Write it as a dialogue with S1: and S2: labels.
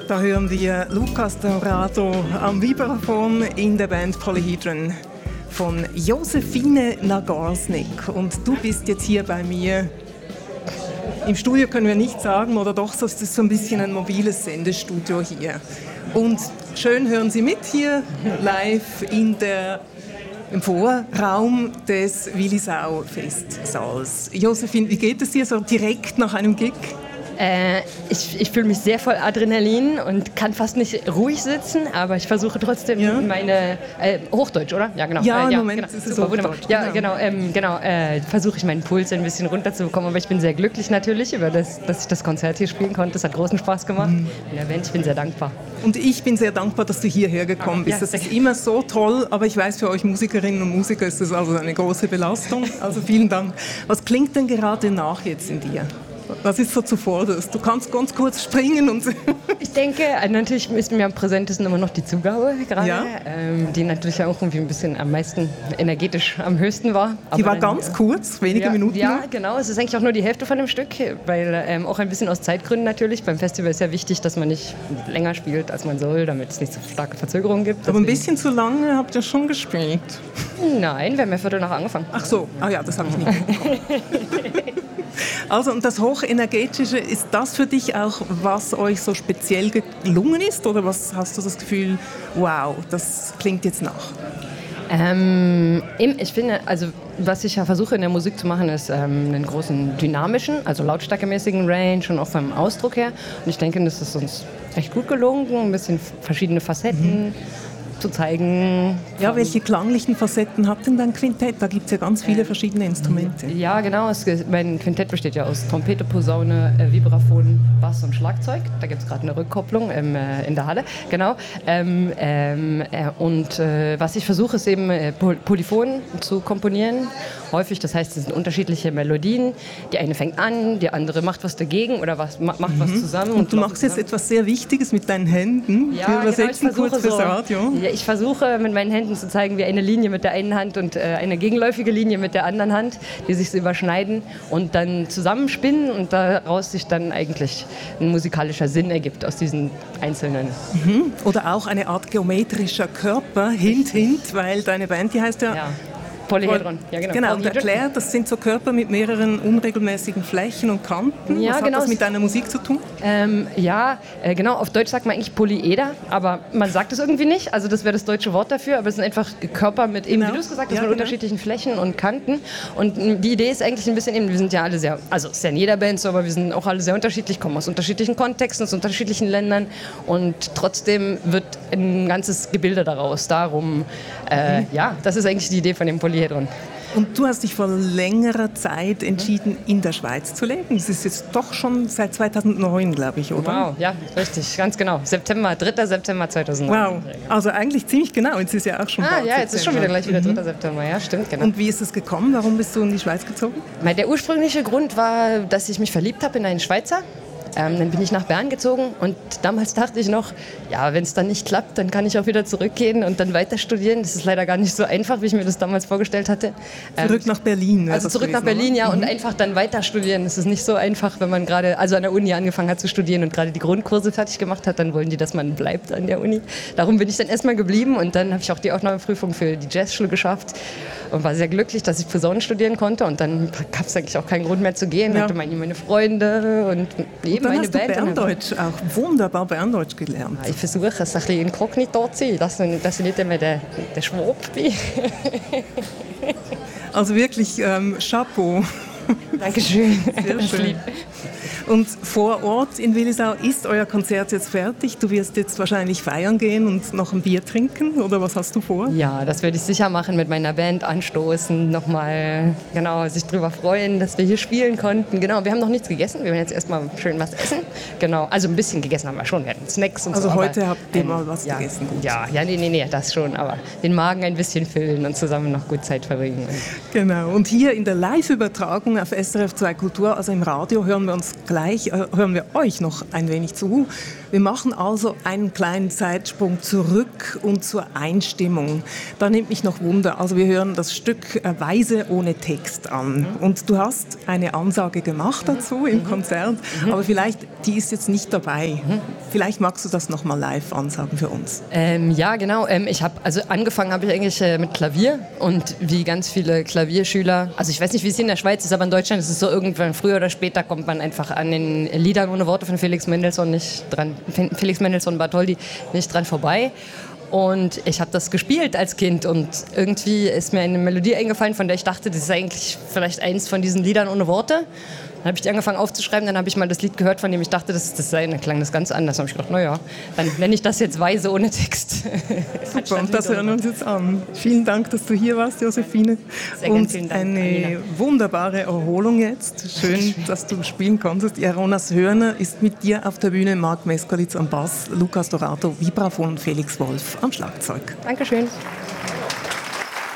S1: Da hören wir Lucas Dourado am Vibraphon in der Band Polyhedron von Josefine Nagarsnik. Und du bist jetzt hier bei mir. Im Studio können wir nicht sagen, oder doch, das ist so ein bisschen ein mobiles Sendestudio hier. Und schön hören Sie mit hier live im Vorraum des Willisau-Festsaals. Josephine, wie geht es dir so direkt nach einem Gig?
S2: Ich fühle mich sehr voll Adrenalin und kann fast nicht ruhig sitzen, aber ich versuche trotzdem meine Hochdeutsch, oder? Ja, genau.
S1: Ja, im Moment
S2: genau.
S1: ist es
S2: Super,
S1: Hochdeutsch.
S2: Ja, genau. Versuche ich meinen Puls ein bisschen runterzubekommen, aber ich bin sehr glücklich natürlich, dass ich das Konzert hier spielen konnte. Es hat großen Spaß gemacht. In der Band, ich bin sehr dankbar.
S1: Und ich bin sehr dankbar, dass du hierher gekommen bist. Das ist immer so toll, aber ich weiß, für euch Musikerinnen und Musiker ist das also eine große Belastung. Also vielen Dank. Was klingt denn gerade nach jetzt in dir? Was ist so zuvorderst? Du kannst ganz kurz springen und...
S2: Ich denke, natürlich ist mir am präsentesten immer noch die Zugabe gerade,
S1: ja?
S2: Die natürlich auch irgendwie ein bisschen am meisten energetisch am höchsten war.
S1: Die war ganz kurz, wenige Minuten.
S2: Ja, genau. Es ist eigentlich auch nur die Hälfte von dem Stück, weil auch ein bisschen aus Zeitgründen natürlich. Beim Festival ist ja wichtig, dass man nicht länger spielt, als man soll, damit es nicht so starke Verzögerungen gibt.
S1: Aber ein bisschen zu lange habt ihr schon gespielt.
S2: Nein, wir haben ja Viertel nach angefangen.
S1: Ach so, das habe ich nicht mitbekommen. Also, und das Hochenergetische, ist das für dich auch, was euch so speziell gelungen ist? Oder was hast du das Gefühl, wow, das klingt jetzt nach?
S2: Ich finde, also was ich ja versuche in der Musik zu machen, ist einen großen dynamischen, also lautstärkemäßigen Range und auch vom Ausdruck her. Und ich denke, das ist uns recht gut gelungen, ein bisschen verschiedene Facetten zu zeigen.
S1: Ja, welche klanglichen Facetten hat denn dein Quintett? Da gibt es ja ganz viele verschiedene Instrumente.
S2: Ja, genau. Mein Quintett besteht ja aus Trompete, Posaune, Vibraphon, Bass und Schlagzeug. Da gibt es gerade eine Rückkopplung in der Halle. Genau. Was ich versuche, ist eben polyphon zu komponieren. Häufig, das heißt, es sind unterschiedliche Melodien. Die eine fängt an, die andere macht was dagegen oder macht was zusammen.
S1: Und du machst jetzt etwas sehr Wichtiges mit deinen Händen.
S2: Ja,
S1: wir übersetzen
S2: genau,
S1: kurz fürs Radio.
S2: Ja, ich versuche mit meinen Händen zu zeigen, wie eine Linie mit der einen Hand und eine gegenläufige Linie mit der anderen Hand, die sich so überschneiden und dann zusammenspinnen und daraus sich dann eigentlich ein musikalischer Sinn ergibt aus diesen einzelnen.
S1: Oder auch eine Art geometrischer Körper, Hint, weil deine Band, die heißt ja
S2: Polyhedron. Ja,
S1: genau, und erklärt, das sind so Körper mit mehreren unregelmäßigen Flächen und Kanten.
S2: Ja,
S1: was hat das mit deiner Musik zu tun?
S2: Genau, auf Deutsch sagt man eigentlich Polyeder, aber man sagt es irgendwie nicht. Also das wäre das deutsche Wort dafür, aber es sind einfach Körper mit, eben, wie du es gesagt hast, mit unterschiedlichen Flächen und Kanten. Und die Idee ist eigentlich ein bisschen eben, wir sind ja alle sehr, also es ist ja in jeder Band so, aber wir sind auch alle sehr unterschiedlich, kommen aus unterschiedlichen Kontexten, aus unterschiedlichen Ländern und trotzdem wird ein ganzes Gebilde daraus. Darum, das ist eigentlich die Idee von dem Polyhedron.
S1: Und du hast dich vor längerer Zeit entschieden, in der Schweiz zu leben. Das ist jetzt doch schon seit 2009, glaube ich, oder?
S2: Wow, ja, richtig, ganz genau. 3. September 2009.
S1: Wow, also eigentlich ziemlich genau. Jetzt ist ja auch schon bald
S2: jetzt ist schon wieder 3. September, ja, stimmt, genau.
S1: Und wie ist es gekommen? Warum bist du in die Schweiz gezogen?
S2: Der ursprüngliche Grund war, dass ich mich verliebt habe in einen Schweizer. Dann bin ich nach Bern gezogen und damals dachte ich noch, wenn es dann nicht klappt, dann kann ich auch wieder zurückgehen und dann weiter studieren. Das ist leider gar nicht so einfach, wie ich mir das damals vorgestellt hatte.
S1: Zurück nach Berlin.
S2: Also zurück nach Berlin, ja, und einfach dann weiter studieren. Das ist nicht so einfach, wenn man gerade an der Uni angefangen hat zu studieren und gerade die Grundkurse fertig gemacht hat, dann wollen die, dass man bleibt an der Uni. Darum bin ich dann erstmal geblieben und dann habe ich auch die Aufnahmeprüfung für die Jazzschule geschafft und war sehr glücklich, dass ich Posaune studieren konnte und dann gab es eigentlich auch keinen Grund mehr zu gehen. Ich hatte meine Freunde und eben
S1: dann
S2: meine
S1: hast
S2: Band.
S1: Du Berndeutsch auch wunderbar Berndeutsch gelernt.
S2: Ich versuche es ein bisschen inkognito zu sein, dass ich nicht immer der Schwab bin.
S1: Also wirklich Chapeau.
S2: Dankeschön.
S1: Sehr schön. Und vor Ort in Willisau ist euer Konzert jetzt fertig. Du wirst jetzt wahrscheinlich feiern gehen und noch ein Bier trinken, oder was hast du vor?
S2: Ja, das werde ich sicher machen, mit meiner Band anstoßen, nochmal sich darüber freuen, dass wir hier spielen konnten. Genau, wir haben noch nichts gegessen, wir werden jetzt erstmal schön was essen. Genau, also ein bisschen gegessen haben wir schon, wir hatten Snacks und
S1: also
S2: so.
S1: Also heute habt ihr mal was gegessen? Gut.
S2: Nee, das schon, aber den Magen ein bisschen füllen und zusammen noch gut Zeit verbringen.
S1: Genau, und hier in der Live-Übertragung auf SRF 2 Kultur, also im Radio, hören wir euch noch ein wenig zu. Wir machen also einen kleinen Zeitsprung zurück und zur Einstimmung. Da nimmt mich noch Wunder. Also wir hören das Stück Weise ohne Text an. Und du hast eine Ansage gemacht dazu im Konzert, aber vielleicht, die ist jetzt nicht dabei. Vielleicht magst du das nochmal live ansagen für uns.
S2: Ja, genau. Angefangen habe ich eigentlich mit Klavier und wie ganz viele Klavierschüler, also ich weiß nicht, wie es in der Schweiz ist, aber in Deutschland ist es so, irgendwann früher oder später kommt man einfach an den Liedern ohne Worte von Felix Mendelssohn Bartholdy nicht dran vorbei. Und ich habe das gespielt als Kind und irgendwie ist mir eine Melodie eingefallen, von der ich dachte, das ist eigentlich vielleicht eins von diesen Liedern ohne Worte. Dann habe ich die angefangen aufzuschreiben, dann habe ich mal das Lied gehört, von dem ich dachte, das sei, dann klang das ganz anders. Dann habe ich gedacht, naja, dann nenne ich das jetzt Weise ohne Text.
S1: Super, und das hören wir uns jetzt an. Vielen Dank, dass du hier warst, Josephine.
S2: Sehr gerne, vielen Dank,
S1: eine
S2: Alina.
S1: Wunderbare Erholung jetzt. Schön, dass du spielen konntest. Jaronas Hörner ist mit dir auf der Bühne, Marc Meskolitz am Bass, Lukas Dorato, Vibraphon, Felix Wolf am Schlagzeug.
S2: Dankeschön.